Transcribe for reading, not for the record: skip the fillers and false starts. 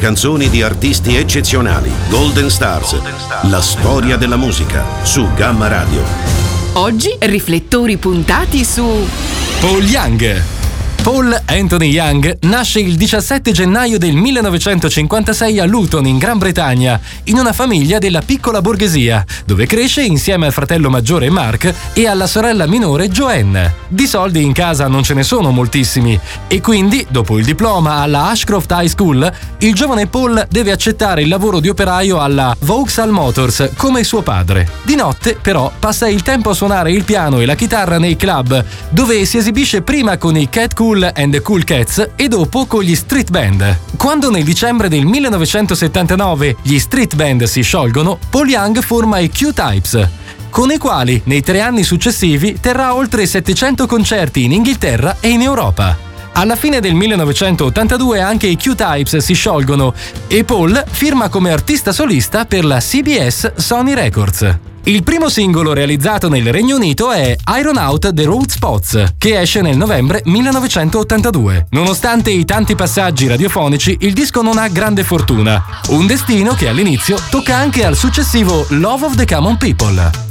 canzoni di artisti eccezionali. Golden Stars, la storia della musica, su Gamma Radio. Oggi riflettori puntati su Paul Young. Paul Anthony Young nasce il 17 gennaio del 1956 a Luton, in Gran Bretagna, in una famiglia della piccola borghesia, dove cresce insieme al fratello maggiore Mark e alla sorella minore Joanne. Di soldi in casa non ce ne sono moltissimi e quindi, dopo il diploma alla Ashcroft High School, il giovane Paul deve accettare il lavoro di operaio alla Vauxhall Motors come suo padre. Di notte, però, passa il tempo a suonare il piano e la chitarra nei club, dove si esibisce prima con i Cat Cool and the Cool Cats e dopo con gli Street Band. Quando nel dicembre del 1979 gli Street Band si sciolgono, Paul Young forma i Q-Types, con i quali nei 3 anni successivi terrà oltre 700 concerti in Inghilterra e in Europa. Alla fine del 1982 anche i Q-Types si sciolgono e Paul firma come artista solista per la CBS Sony Records. Il primo singolo realizzato nel Regno Unito è Iron Out the Road Spots, che esce nel novembre 1982. Nonostante i tanti passaggi radiofonici, il disco non ha grande fortuna, un destino che all'inizio tocca anche al successivo Love of the Common People.